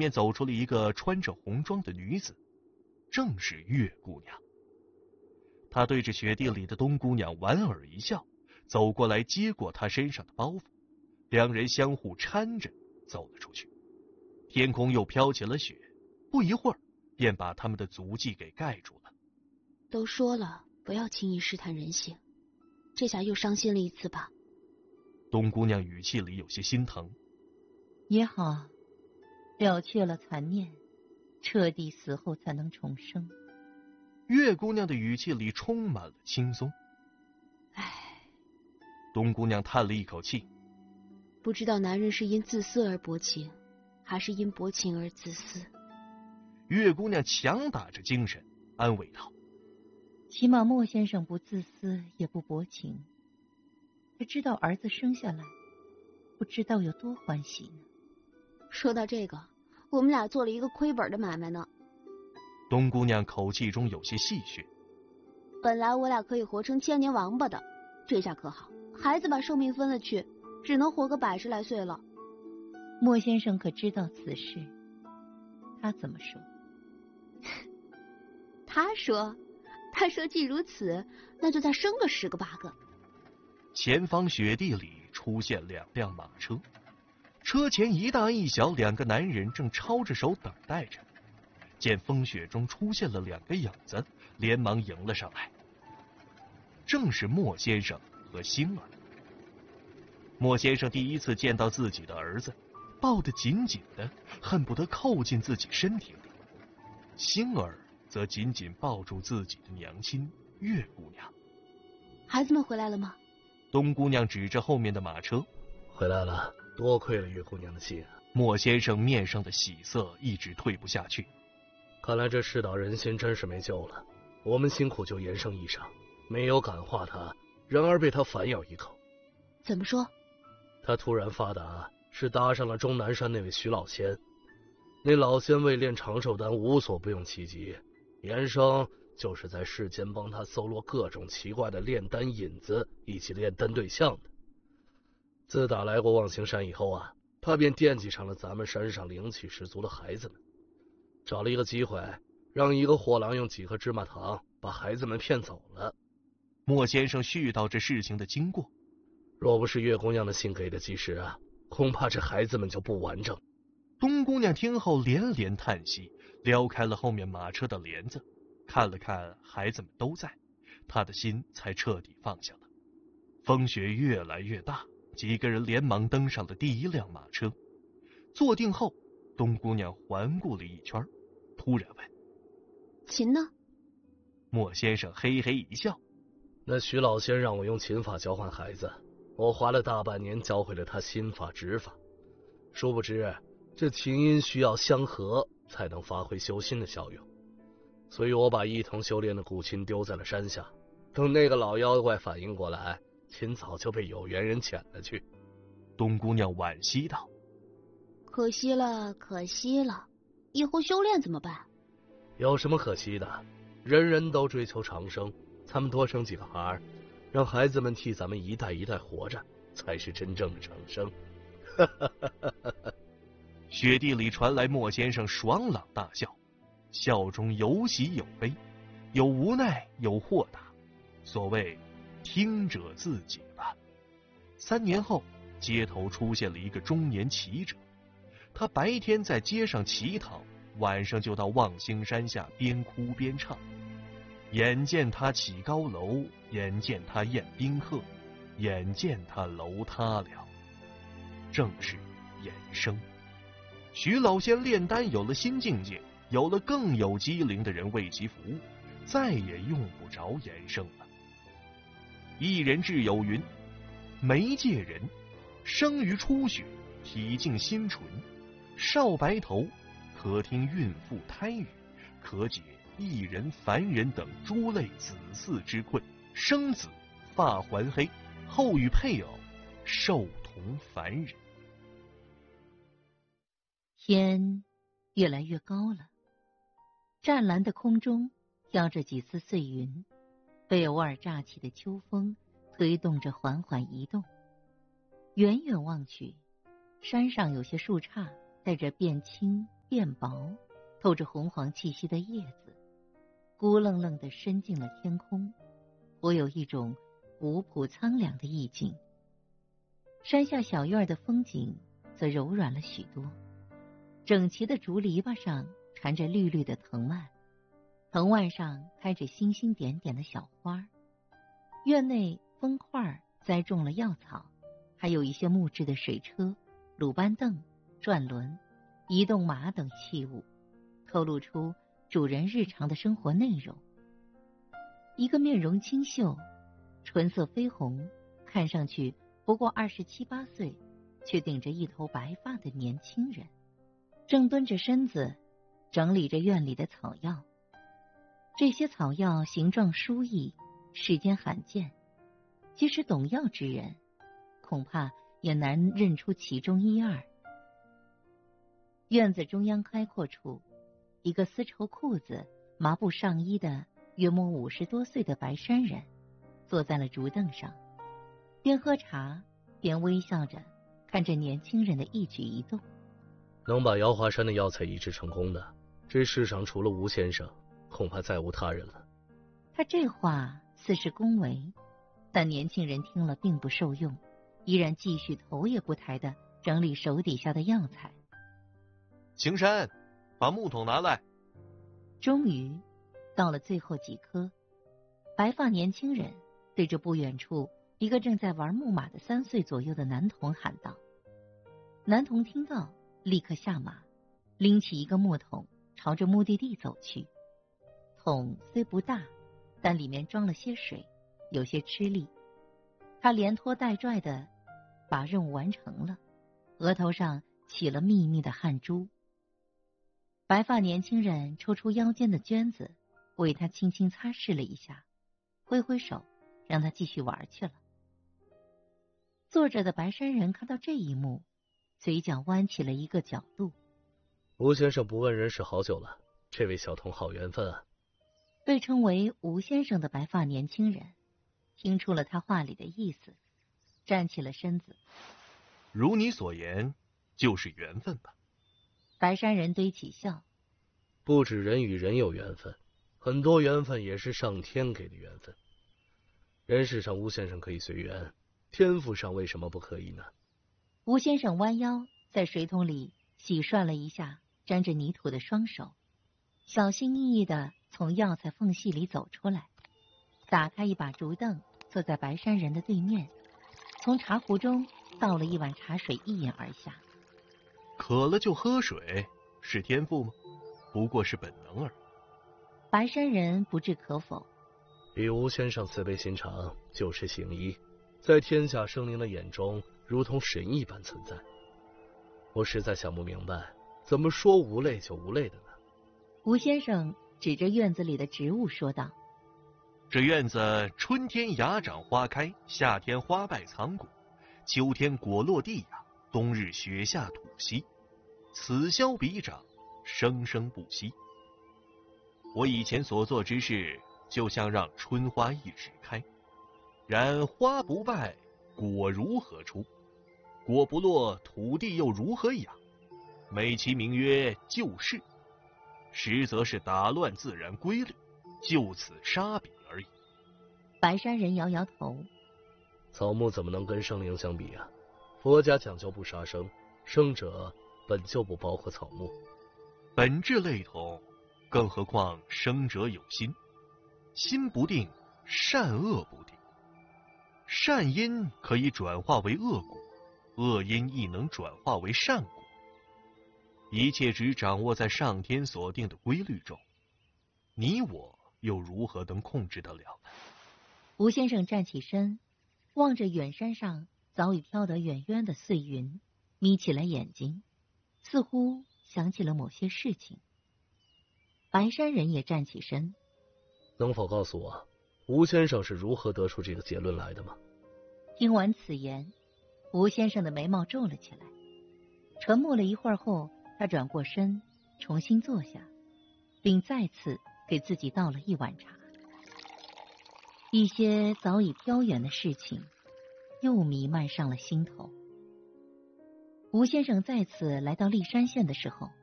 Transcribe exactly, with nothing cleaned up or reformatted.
面走出了一个穿着红装的女子，正是月姑娘。她对着雪地里的冬姑娘莞尔一笑，走过来接过她身上的包袱，两人相互搀着走了出去。天空又飘起了雪，不一会儿便把他们的足迹给盖住了。 都说了不要轻易试探人性，这下又伤心了一次吧。 冬姑娘语气里有些心疼。 也好，了却了残念，彻底死后才能重生。 月姑娘的语气里充满了轻松。 唉， 冬姑娘叹了一口气， 不知道男人是因自私而薄情，还是因薄情而自私。 月姑娘强打着精神安慰道， 起码莫先生不自私也不薄情，他知道儿子生下来不知道有多欢喜呢。 说到这个，我们俩做了一个亏本的买卖呢。 冬姑娘口气中有些戏谑。 本来我俩可以活成千年王八的，这下可好，孩子把寿命分了去，只能活个百十来岁了。 莫先生可知道此事？他怎么说？ 他说他说既如此，那就再生个十个八个。 前方雪地里出现两辆马车，车前一大一小两个男人正抄着手等待着。见风雪中出现了两个影子，连忙迎了上来。正是莫先生和星儿。莫先生第一次见到自己的儿子，抱得紧紧的，恨不得扣进自己身体里。星儿则紧紧抱住自己的娘亲月姑娘。 孩子们回来了吗？ 冬姑娘指着后面的马车。 回来了，多亏了月姑娘的信啊。 莫先生面上的喜色一直退不下去。 看来这世道人心真是没救了，我们辛苦救延生医生，没有感化他，然而被他反咬一口。 怎么说？ 他突然发达，是搭上了终南山那位徐老仙。那老仙为炼长寿丹无所不用其极，延生就是在世间帮他搜罗各种奇怪的炼丹引子以及炼丹对象的。自打来过望星山以后啊，他便惦记上了咱们山上灵气十足的孩子们，找了一个机会，让一个货郎用几颗芝麻糖把孩子们骗走了。 莫先生絮叨着事情的经过。 若不是月姑娘的信给的及时啊，恐怕这孩子们就不完整。 冬姑娘听后连连叹息，撩开了后面马车的帘子，看了看孩子们都在，她的心才彻底放下了。风雪越来越大，几个人连忙登上了第一辆马车。坐定后，冬姑娘环顾了一圈，突然问： 琴呢？ 莫先生嘿嘿一笑： 那徐老仙让我用琴法交换孩子，我花了大半年教会了他心法指法，殊不知这琴音需要相合才能发挥修心的效用，所以我把一同修炼的古琴丢在了山下，等那个老妖怪反应过来，琴早就被有缘人捡了去。 冬姑娘惋惜道： 可惜了，可惜了，以后修炼怎么办？ 有什么可惜的？人人都追求长生，咱们多生几个孩儿，让孩子们替咱们一代一代活着，才是真正的长生。 雪地里传来莫先生爽朗大笑，笑中有喜有悲，有无奈有豁达，所谓听者自己吧。三年后，街头出现了一个中年奇者，他白天在街上乞讨，晚上就到望星山下边哭边唱。眼见他起高楼，眼见他宴宾客，眼见他楼塌了，正是延生。徐老仙炼丹有了新境界，有了更有机灵的人为其服务，再也用不着延生了。一人志有云：眉界人，生于初雪，体静心纯，少白头，可听孕妇胎语，可解一人凡人等诸类子嗣之困，生子发还黑，后与配偶寿同凡人。 天越来越高了，湛蓝的空中飘着几丝碎云，被偶尔乍起的秋风推动着缓缓移动。远远望去，山上有些树杈带着变青变薄、透着红黄气息的叶子，孤愣愣地伸进了天空，颇有一种古朴苍凉的意境。山下小院的风景则柔软了许多，整齐的竹篱笆上缠着绿绿的藤蔓，藤蔓上开着星星点点的小花。院内风块栽种了药草，还有一些木质的水车、鲁班凳、转轮、移动马等器物，透露出主人日常的生活内容。一个面容清秀、唇色绯红，看上去不过二十七八岁，却顶着一头白发的年轻人，正蹲着身子整理着院里的草药。这些草药形状殊异，世间罕见，即使懂药之人，恐怕也难认出其中一二。院子中央开阔处，一个丝绸裤子、麻布上衣的约莫五十多岁的白衫人，坐在了竹凳上，边喝茶边微笑着看着年轻人的一举一动。 能把瑶华山的药材移植成功的，这世上除了吴先生，恐怕再无他人了。 他这话似是恭维，但年轻人听了并不受用，依然继续头也不抬地整理手底下的药材。 青山，把木桶拿来。 终于到了最后几颗，白发年轻人对着不远处一个正在玩木马的三岁左右的男童喊道。男童听到，立刻下马，拎起一个木桶，朝着目的地走去。桶虽不大，但里面装了些水，有些吃力。他连拖带拽的把任务完成了，额头上起了密密的汗珠。白发年轻人抽出腰间的绢子，为他轻轻擦拭了一下，挥挥手让他继续玩去了。坐着的白衫人看到这一幕，嘴角弯起了一个角度。 吴先生不问人事好久了，这位小童好缘分啊。 被称为吴先生的白发年轻人听出了他话里的意思，站起了身子。 如你所言，就是缘分吧。 白衫人堆起笑。 不止人与人有缘分，很多缘分也是上天给的缘分。人世上吴先生可以随缘，天赋上为什么不可以呢？ 吴先生弯腰在水桶里洗涮了一下沾着泥土的双手，小心翼翼地从药材缝隙里走出来，打开一把竹凳，坐在白衫人的对面，从茶壶中倒了一碗茶水一饮而下。 渴了就喝水，是天赋吗？不过是本能而已。 白衫人不置可否。 比吴先生慈悲心肠，就是行医，在天下生灵的眼中如同神一般存在。我实在想不明白，怎么说无泪就无泪的呢？ 吴先生指着院子里的植物说道。 这院子春天芽长花开，夏天花败苍果，秋天果落地芽，冬日雪下土稀，此消彼长，生生不息。我以前所做之事，就像让春花一直开，然花不败，果如何出？果不落，土地又如何养？美其名曰救世，实则是打乱自然规律，就此杀彼而已。 白衫人摇摇头。 草木怎么能跟生灵相比啊？佛家讲究不杀生，生者本就不包括草木。 本质类同，更何况生者有心，心不定，善恶不定。善因可以转化为恶果，恶因亦能转化为善果。一切只掌握在上天所定的规律中，你我又如何能控制得了呢？ 吴先生站起身，望着远山上早已飘得远远的碎云，眯起了眼睛，似乎想起了某些事情。白衫人也站起身。 能否告诉我，吴先生是如何得出这个结论来的吗？ 听完此言，吴先生的眉毛皱了起来。沉默了一会儿后，他转过身，重新坐下，并再次给自己倒了一碗茶。一些早已飘远的事情又弥漫上了心头。吴先生再次来到骊山县的时候，